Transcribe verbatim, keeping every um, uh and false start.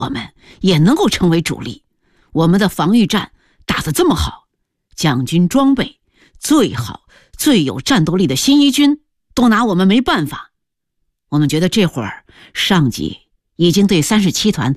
我们也能够成为主力。我们的防御战打得这么好，将军装备最好最有战斗力的新一军都拿我们没办法。我们觉得这会儿上级已经对三十七团